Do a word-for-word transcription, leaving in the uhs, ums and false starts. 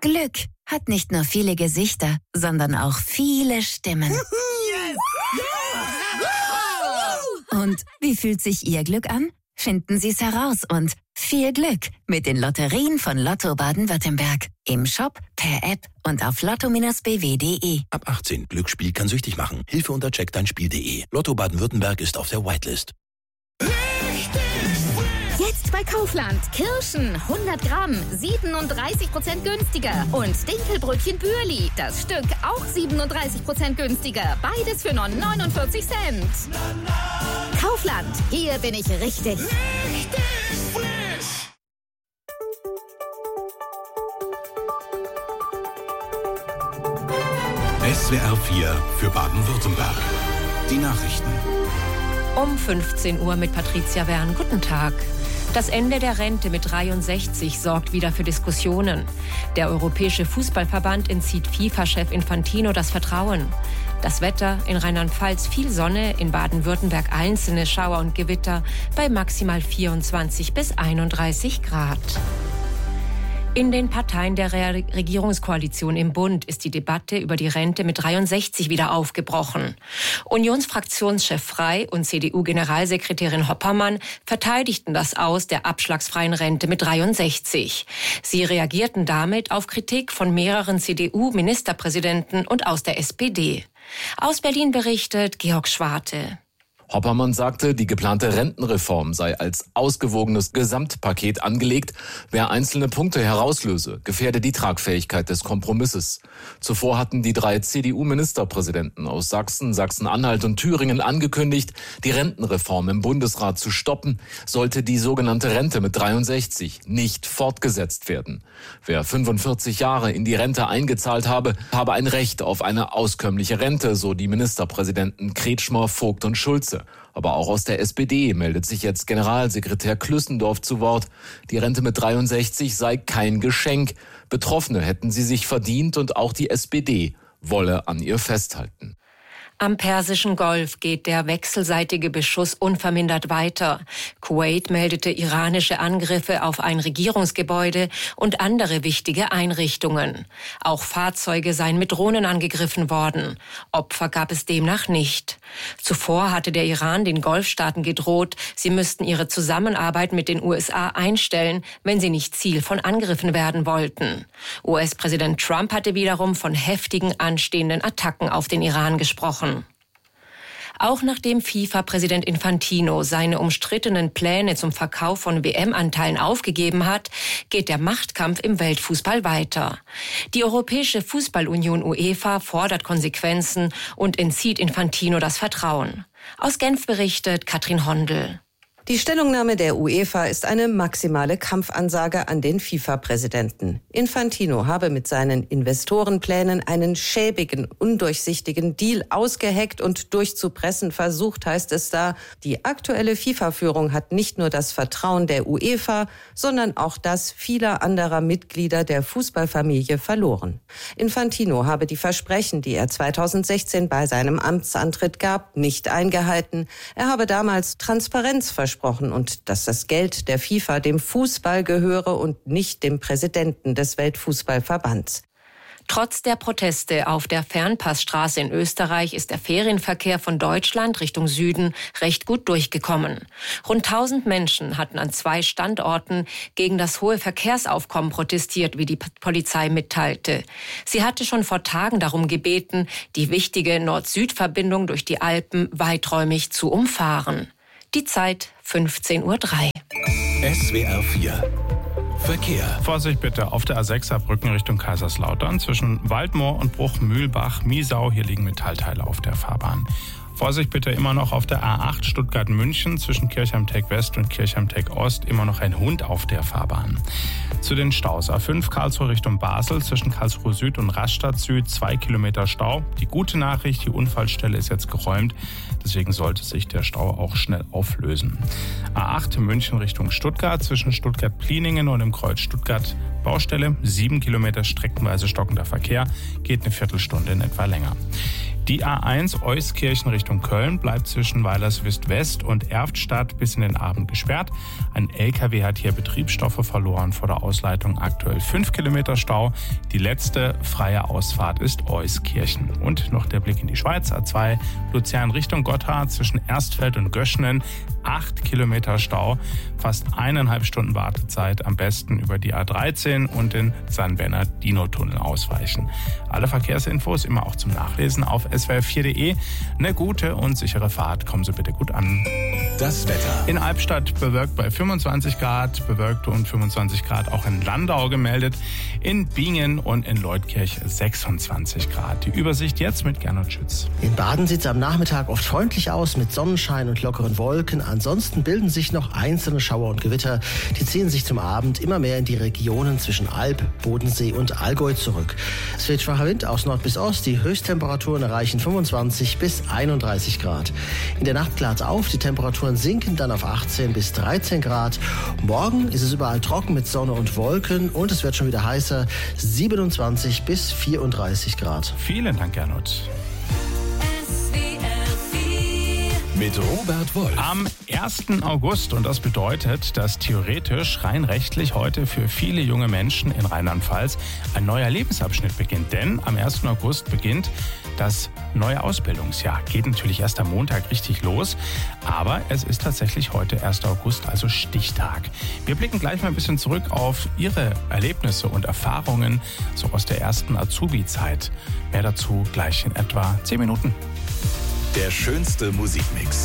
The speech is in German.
Glück hat nicht nur viele Gesichter, sondern auch viele Stimmen. Yes! Und wie fühlt sich Ihr Glück an? Finden Sie es heraus und viel Glück mit den Lotterien von Lotto Baden-Württemberg. Im Shop, per App und auf lotto b w punkt de. Ab achtzehn. Glücksspiel kann süchtig machen. Hilfe unter check dein spiel punkt de. Lotto Baden-Württemberg ist auf der Whitelist. Jetzt bei Kaufland. Kirschen hundert Gramm, siebenunddreißig Prozent günstiger. Und Dinkelbrötchen Bürli. Das Stück auch siebenunddreißig Prozent günstiger. Beides für nur neunundvierzig Cent. Kaufland. Hier bin ich richtig. Richtig frisch. S W R vier für Baden-Württemberg. Die Nachrichten. Um fünfzehn Uhr mit Patricia Wern. Guten Tag. Das Ende der Rente mit dreiundsechzig sorgt wieder für Diskussionen. Der Europäische Fußballverband entzieht FIFA-Chef Infantino das Vertrauen. Das Wetter: in Rheinland-Pfalz viel Sonne, in Baden-Württemberg einzelne Schauer und Gewitter bei maximal vierundzwanzig bis einunddreißig Grad. In den Parteien der Re- Regierungskoalition im Bund ist die Debatte über die Rente mit dreiundsechzig wieder aufgebrochen. Unionsfraktionschef Frey und C D U-Generalsekretärin Hoppermann verteidigten das Aus der abschlagsfreien Rente mit dreiundsechzig. Sie reagierten damit auf Kritik von mehreren C D U-Ministerpräsidenten und aus der S P D. Aus Berlin berichtet Georg Schwarte. Hoppermann sagte, die geplante Rentenreform sei als ausgewogenes Gesamtpaket angelegt. Wer einzelne Punkte herauslöse, gefährde die Tragfähigkeit des Kompromisses. Zuvor hatten die drei C D U-Ministerpräsidenten aus Sachsen, Sachsen-Anhalt und Thüringen angekündigt, die Rentenreform im Bundesrat zu stoppen, sollte die sogenannte Rente mit dreiundsechzig nicht fortgesetzt werden. Wer fünfundvierzig Jahre in die Rente eingezahlt habe, habe ein Recht auf eine auskömmliche Rente, so die Ministerpräsidenten Kretschmer, Vogt und Schulze. Aber auch aus der S P D meldet sich jetzt Generalsekretär Klüssendorf zu Wort. Die Rente mit dreiundsechzig sei kein Geschenk. Betroffene hätten sie sich verdient und auch die S P D wolle an ihr festhalten. Am Persischen Golf geht der wechselseitige Beschuss unvermindert weiter. Kuwait meldete iranische Angriffe auf ein Regierungsgebäude und andere wichtige Einrichtungen. Auch Fahrzeuge seien mit Drohnen angegriffen worden. Opfer gab es demnach nicht. Zuvor hatte der Iran den Golfstaaten gedroht, sie müssten ihre Zusammenarbeit mit den U S A einstellen, wenn sie nicht Ziel von Angriffen werden wollten. U S-Präsident Trump hatte wiederum von heftigen anstehenden Attacken auf den Iran gesprochen. Auch nachdem FIFA-Präsident Infantino seine umstrittenen Pläne zum Verkauf von W M-Anteilen aufgegeben hat, geht der Machtkampf im Weltfußball weiter. Die Europäische Fußballunion UEFA fordert Konsequenzen und entzieht Infantino das Vertrauen. Aus Genf berichtet Katrin Hondel. Die Stellungnahme der UEFA ist eine maximale Kampfansage an den FIFA-Präsidenten. Infantino habe mit seinen Investorenplänen einen schäbigen, undurchsichtigen Deal ausgeheckt und durchzupressen versucht, heißt es da. Die aktuelle FIFA-Führung hat nicht nur das Vertrauen der UEFA, sondern auch das vieler anderer Mitglieder der Fußballfamilie verloren. Infantino habe die Versprechen, die er zweitausendsechzehn bei seinem Amtsantritt gab, nicht eingehalten. Er habe damals Transparenz versprochen. Und dass das Geld der FIFA dem Fußball gehöre und nicht dem Präsidenten des Weltfußballverbands. Trotz der Proteste auf der Fernpassstraße in Österreich ist der Ferienverkehr von Deutschland Richtung Süden recht gut durchgekommen. Rund tausend Menschen hatten an zwei Standorten gegen das hohe Verkehrsaufkommen protestiert, wie die Polizei mitteilte. Sie hatte schon vor Tagen darum gebeten, die wichtige Nord-Süd-Verbindung durch die Alpen weiträumig zu umfahren. Die Zeit fünfzehn Uhr drei. S W R vier Verkehr. Vorsicht bitte auf der A sechs Saarbrücken Richtung Kaiserslautern zwischen Waldmoor und Bruch-Mühlbach-Miesau. Hier liegen Metallteile auf der Fahrbahn. Vorsicht bitte immer noch auf der A acht Stuttgart-München zwischen Kirchheim-Teck West und Kirchheim-Teck Ost. Immer noch ein Hund auf der Fahrbahn. Zu den Staus. A fünf Karlsruhe Richtung Basel zwischen Karlsruhe Süd und Rastatt Süd. Zwei Kilometer Stau. Die gute Nachricht, die Unfallstelle ist jetzt geräumt. Deswegen sollte sich der Stau auch schnell auflösen. A acht München Richtung Stuttgart zwischen Stuttgart-Pliningen und im Kreuz Stuttgart Baustelle. Sieben Kilometer streckenweise stockender Verkehr. Geht eine Viertelstunde in etwa länger. Die A eins Euskirchen Richtung Köln bleibt zwischen Weilerswist West und Erftstadt bis in den Abend gesperrt. Ein L K W hat hier Betriebsstoffe verloren, vor der Ausleitung aktuell fünf Kilometer Stau. Die letzte freie Ausfahrt ist Euskirchen. Und noch der Blick in die Schweiz, A zwei Luzern Richtung Gotthard zwischen Erstfeld und Göschenen. acht Kilometer Stau, fast eineinhalb Stunden Wartezeit, am besten über die A dreizehn und den San Bernardino-Tunnel ausweichen. Alle Verkehrsinfos immer auch zum Nachlesen auf S W R vier Punkt de. Eine gute und sichere Fahrt, kommen Sie bitte gut an. Das Wetter. In Albstadt bewölkt bei fünfundzwanzig Grad, bewölkt und fünfundzwanzig Grad auch in Landau gemeldet, in Bingen und in Leutkirch sechsundzwanzig Grad. Die Übersicht jetzt mit Gernot Schütz. In Baden sieht es am Nachmittag oft freundlich aus mit Sonnenschein und lockeren Wolken. Ansonsten bilden sich noch einzelne Schauer und Gewitter. Die ziehen sich zum Abend immer mehr in die Regionen zwischen Alb, Bodensee und Allgäu zurück. Es weht schwacher Wind aus Nord bis Ost. Die Höchsttemperaturen erreichen fünfundzwanzig bis einunddreißig Grad. In der Nacht klart es auf. Die Temperaturen sinken dann auf achtzehn bis dreizehn Grad. Morgen ist es überall trocken mit Sonne und Wolken und es wird schon wieder heißer. siebenundzwanzig bis vierunddreißig Grad. Vielen Dank, Gernot. Mit Robert Wolf. Am ersten August, und das bedeutet, dass theoretisch rein rechtlich heute für viele junge Menschen in Rheinland-Pfalz ein neuer Lebensabschnitt beginnt. Denn am ersten August beginnt das neue Ausbildungsjahr. Geht natürlich erst am Montag richtig los, aber es ist tatsächlich heute erster August, also Stichtag. Wir blicken gleich mal ein bisschen zurück auf Ihre Erlebnisse und Erfahrungen so aus der ersten Azubi-Zeit. Mehr dazu gleich in etwa zehn Minuten. Der schönste Musikmix.